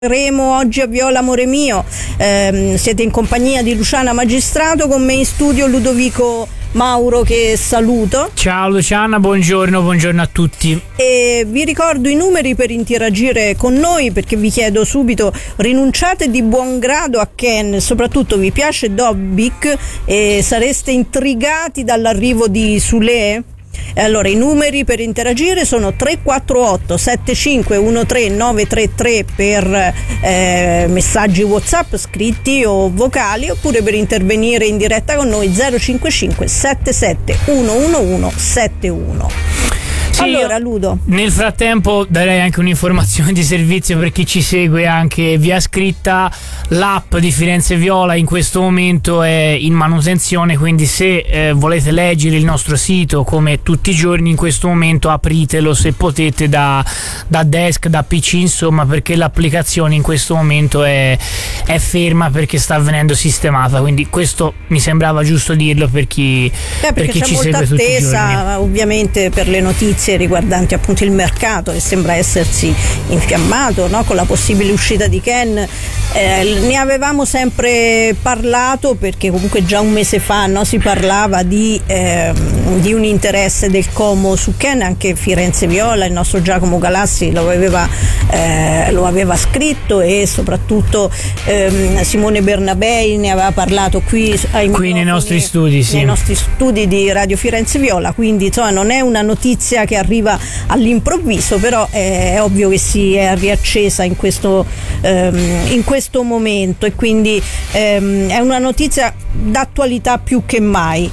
Remo oggi a Viola Amore Mio. Siete in compagnia di Luciana Magistrato, con me in studio Ludovico Mauro, che saluto. Ciao Luciana, buongiorno a tutti. E vi ricordo i numeri per interagire con noi, perché vi chiedo subito: rinunciate di buon grado a Ken, soprattutto vi piace Dobbik e sareste intrigati dall'arrivo di Sule? Allora, i numeri per interagire sono 348 7513 933 per messaggi WhatsApp scritti o vocali, oppure per intervenire in diretta con noi 055 77 111 71. Sì, allora Ludo, nel frattempo darei anche un'informazione di servizio per chi ci segue anche via scritta. L'app di Firenze Viola in questo momento è in manutenzione, quindi se volete leggere il nostro sito come tutti i giorni, in questo momento apritelo se potete da desk, da PC, insomma, perché l'applicazione in questo momento è ferma perché sta venendo sistemata, quindi questo mi sembrava giusto dirlo per chi ci segue tutti i giorni. Attesa ovviamente per le notizie riguardanti appunto il mercato, che sembra essersi infiammato, no? Con la possibile uscita di Ken. Ne avevamo sempre parlato, perché comunque già un mese fa, no, si parlava di un interesse del Como su Ken. Anche Firenze Viola, il nostro Giacomo Galassi lo aveva scritto, e soprattutto Simone Bernabei ne aveva parlato qui nei nostri studi, nei nostri studi di Radio Firenze Viola. Quindi insomma non è una notizia che arriva all'improvviso, però è ovvio che si è riaccesa in questo momento, e quindi è una notizia d'attualità più che mai.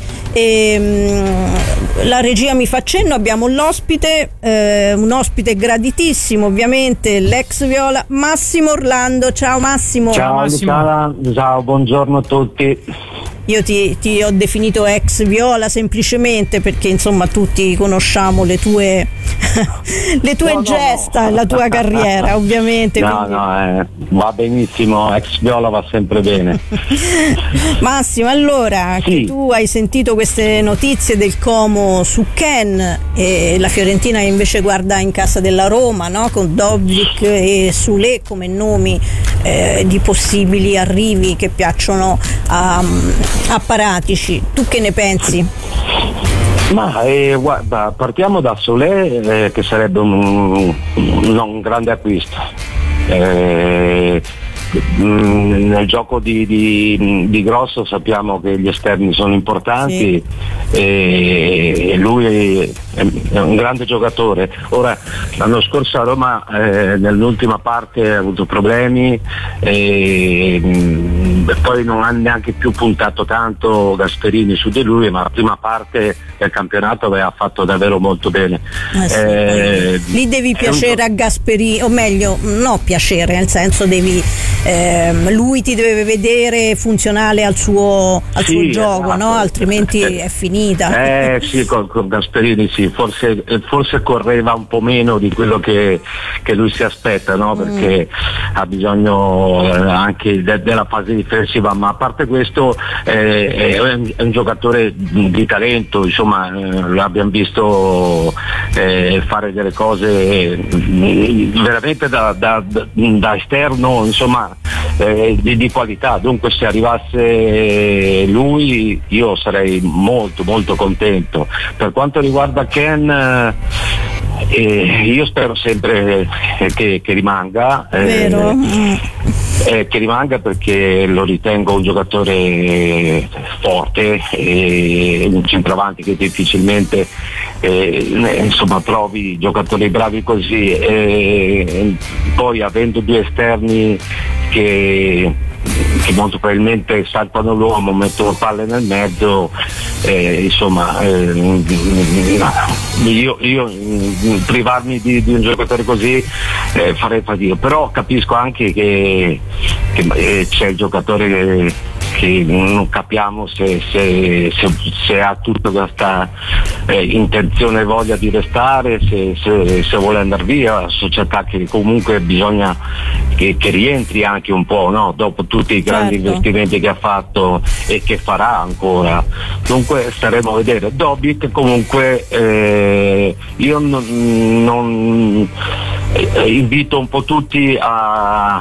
La regia mi fa cenno, abbiamo un ospite graditissimo, ovviamente, l'ex Viola, Massimo Orlando. Ciao Massimo. Ciao Massimo. Luciana, ciao, buongiorno a tutti. Io ti ho definito ex Viola semplicemente perché insomma tutti conosciamo le tue gesta, la tua carriera, ovviamente. Va benissimo, ex Viola va sempre bene. Massimo, allora, sì, che tu hai sentito queste notizie del Como su Ken, e la Fiorentina invece guarda in casa della Roma, no? Con Dobbik e Sule come nomi di possibili arrivi che piacciono a Paratici. Tu che ne pensi? Ma guarda, partiamo da Sule, che sarebbe un grande acquisto. Nel gioco di Grosso sappiamo che gli esterni sono importanti, sì, e lui è un grande giocatore. Ora, l'anno scorso a Roma nell'ultima parte ha avuto problemi, e poi non ha neanche più puntato tanto Gasperini su di lui, ma la prima parte del campionato aveva fatto davvero molto bene. Lì devi piacere a Gasperini, o meglio, no, piacere, nel senso lui ti deve vedere funzionale al suo gioco, esatto, no? Altrimenti è finita. Sì, con Gasperini sì, forse correva un po' meno di quello che lui si aspetta, no? Perché ha bisogno anche della fase difensiva, ma a parte questo è un giocatore di talento, insomma, l'abbiamo visto fare delle cose veramente da esterno, insomma, di qualità. Dunque, se arrivasse lui io sarei molto molto contento. Per quanto riguarda Ken, io spero sempre che rimanga, vero? Che rimanga, perché lo ritengo un giocatore forte, un centravanti che difficilmente insomma trovi giocatori bravi così, poi avendo due esterni che molto probabilmente saltano l'uomo, mettono palle nel mezzo, insomma, io privarmi di un giocatore così farei fatica, però capisco anche che c'è il giocatore che non capiamo se ha tutta questa intenzione e voglia di restare, se vuole andare via, società che comunque bisogna che rientri anche un po', no? Dopo tutti i grandi investimenti che ha fatto e che farà ancora. Dunque staremo a vedere. Dobbik comunque io non invito un po' tutti a